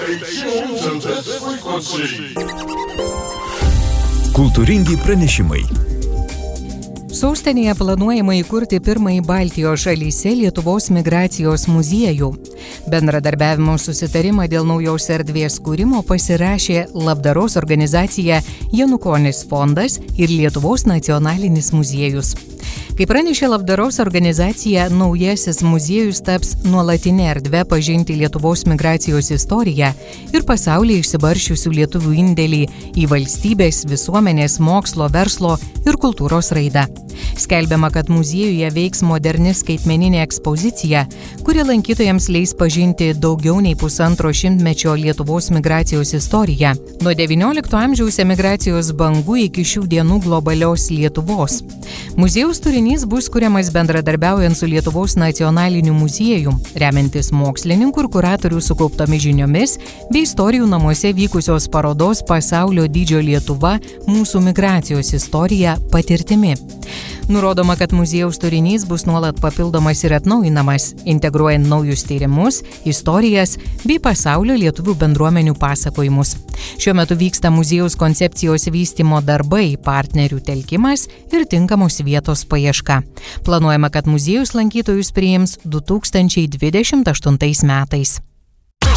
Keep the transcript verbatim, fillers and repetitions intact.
Kultūringi pranešimai. Sostinėje planuojama įkurti pirmąjį Baltijos šalyse Lietuvos migracijos muziejų. Bendradarbiavimo susitarimą dėl naujos erdvės kūrimo pasirašė labdaros organizacija Janukonis fondas ir Lietuvos nacionalinis muziejus. Kaip pranešė labdaros organizacija, naujasis muziejus taps nuolatinė erdvė pažinti Lietuvos migracijos istoriją ir pasaulyje išsibarsčiusių lietuvių indėlį į valstybės, visuomenės, mokslo, verslo ir kultūros raidą. Skelbiama, kad muziejuje veiks moderni skaitmeninė ekspozicija, kuri lankytojams leis pažinti daugiau nei pusantro šimtmečio Lietuvos migracijos istoriją, nuo devyniolikto amžiaus emigracijos bangų iki šių dienų globalios Lietuvos. Muziejaus turinys bus kuriamas bendradarbiaujant su Lietuvos nacionaliniu muziejum, remiantis mokslininkų ir kuratorių sukauptomis žiniomis bei istorijų namuose vykusios parodos Pasaulio dydžio Lietuva – mūsų migracijos istorija patirtimi. Nurodoma, kad muziejaus turinys bus nuolat papildomas ir atnaujinamas, integruojant naujus tyrimus, istorijas bei pasaulio lietuvių bendruomenių pasakojimus. Šiuo metu vyksta muziejaus koncepcijos vystymo darbai, partnerių telkimas ir tinkamos vietos paieška. Planuojama, kad muziejus lankytojus priims du tūkstančiai dvidešimt aštuntais metais.